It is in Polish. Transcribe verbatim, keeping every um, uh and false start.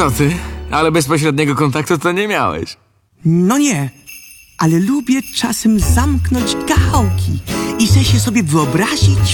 Co ty? Ale bezpośredniego kontaktu to nie miałeś. No nie, ale lubię czasem zamknąć gałki i se się sobie wyobrazić